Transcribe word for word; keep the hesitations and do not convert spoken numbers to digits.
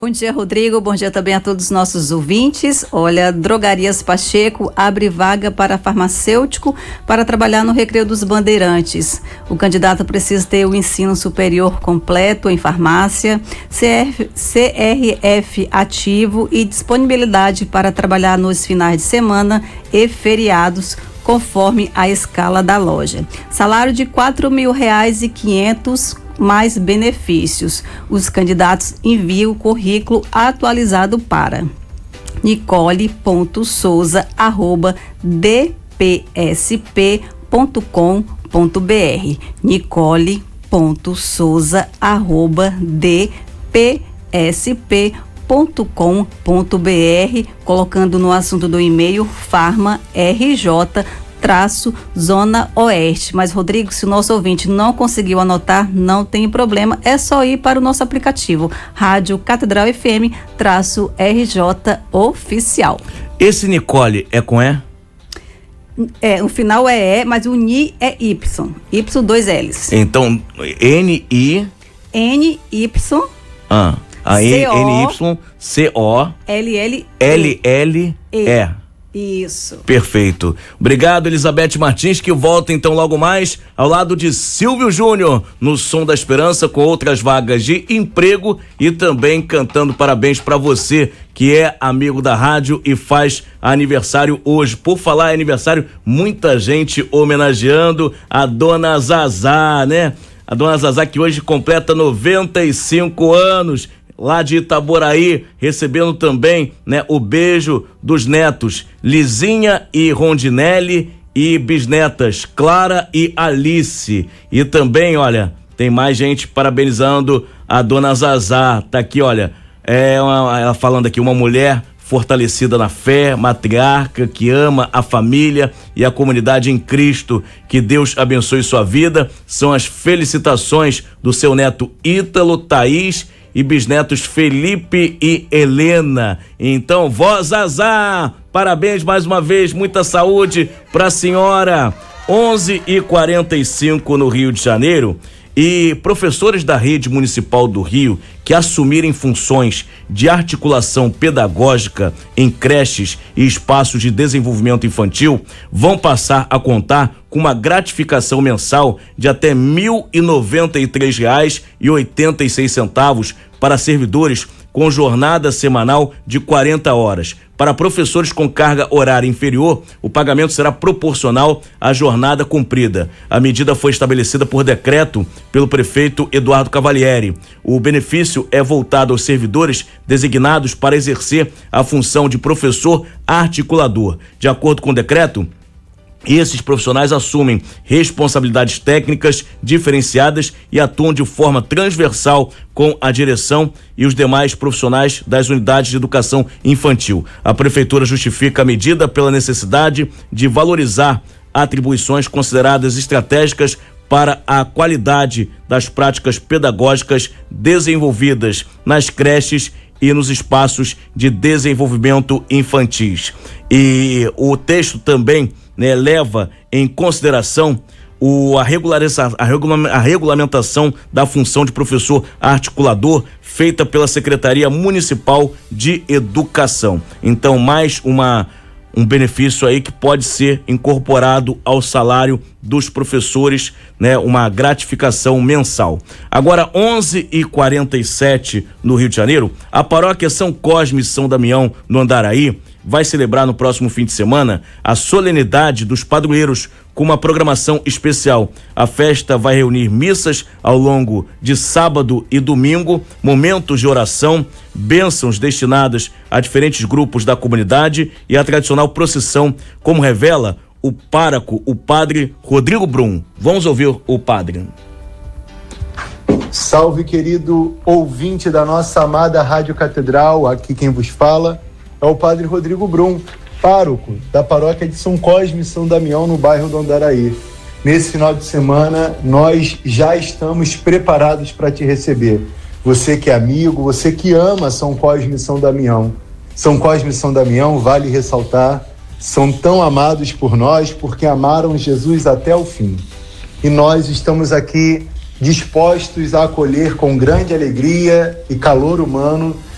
Bom dia, Rodrigo. Bom dia também a todos os nossos ouvintes. Olha, Drogarias Pacheco abre vaga para farmacêutico para trabalhar no Recreio dos Bandeirantes. O candidato precisa ter o ensino superior completo em farmácia, C R F ativo e disponibilidade para trabalhar nos finais de semana e feriados, conforme a escala da loja. Salário de quatro mil reais e quinhentos mais benefícios. Os candidatos enviam o currículo atualizado para nicole ponto souza arroba d p s p ponto com ponto b r nicole ponto souza arroba d p s p ponto com ponto b r, colocando no assunto do e-mail farma r j traço Zona Oeste. Mas, Rodrigo, se o nosso ouvinte não conseguiu anotar, não tem problema, é só ir para o nosso aplicativo Rádio Catedral F M traço R J Oficial. Esse Nicole é com E? É, o final é E, mas o Ni é Y. Y, dois L's. Então, N I N Y Ah, a N Y C O L L L L E. Isso. Perfeito. Obrigado, Elizabeth Martins, que volta então logo mais ao lado de Silvio Júnior no Som da Esperança, com outras vagas de emprego e também cantando parabéns para você que é amigo da rádio e faz aniversário hoje. Por falar em aniversário, muita gente homenageando a Dona Zazá, né? A Dona Zazá, que hoje completa noventa e cinco anos, lá de Itaboraí, recebendo também, né, o beijo dos netos Lizinha e Rondinelli e bisnetas Clara e Alice. E também, olha, tem mais gente parabenizando a Dona Zazá. Tá aqui, olha, é uma, ela falando aqui, uma mulher fortalecida na fé, matriarca, que ama a família e a comunidade em Cristo. Que Deus abençoe sua vida. São as felicitações do seu neto Ítalo, Thaís e bisnetos Felipe e Helena. Então, vó Zazá, parabéns mais uma vez, muita saúde pra senhora. onze e quarenta e cinco no Rio de Janeiro. E professores da rede municipal do Rio que assumirem funções de articulação pedagógica em creches e espaços de desenvolvimento infantil vão passar a contar com uma gratificação mensal de até mil e noventa e três reais e oitenta e seis centavos para servidores com jornada semanal de quarenta horas. Para professores com carga horária inferior, o pagamento será proporcional à jornada cumprida. A medida foi estabelecida por decreto pelo prefeito Eduardo Cavalieri. O benefício é voltado aos servidores designados para exercer a função de professor articulador. De acordo com o decreto, esses profissionais assumem responsabilidades técnicas diferenciadas e atuam de forma transversal com a direção e os demais profissionais das unidades de educação infantil. A prefeitura justifica a medida pela necessidade de valorizar atribuições consideradas estratégicas para a qualidade das práticas pedagógicas desenvolvidas nas creches e nos espaços de desenvolvimento infantis. E o texto também, né, leva em consideração o, a, regulariza, a, regula, a regulamentação da função de professor articulador feita pela Secretaria Municipal de Educação. Então, mais uma, um benefício aí que pode ser incorporado ao salário dos professores, né, uma gratificação mensal. Agora, onze e quarenta e sete no Rio de Janeiro, a paróquia São Cosme e São Damião, no Andaraí, vai celebrar no próximo fim de semana a solenidade dos padroeiros com uma programação especial. A festa vai reunir missas ao longo de sábado e domingo, momentos de oração, bênçãos destinadas a diferentes grupos da comunidade e a tradicional procissão, como revela o pároco, o padre Rodrigo Brum. Vamos ouvir o padre. Salve, querido ouvinte da nossa amada Rádio Catedral, aqui quem vos fala é o padre Rodrigo Brum, pároco da paróquia de São Cosme e São Damião, no bairro do Andaraí. Nesse final de semana, nós já estamos preparados para te receber. Você que é amigo, você que ama São Cosme e São Damião. São Cosme e São Damião, vale ressaltar, são tão amados por nós porque amaram Jesus até o fim. E nós estamos aqui dispostos a acolher com grande alegria e calor humano